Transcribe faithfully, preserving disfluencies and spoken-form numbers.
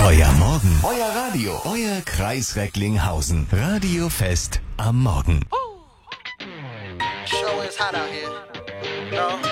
Euer Morgen, euer Radio, euer Kreis Recklinghausen. Radiofest am Morgen. Show is hot out here. No.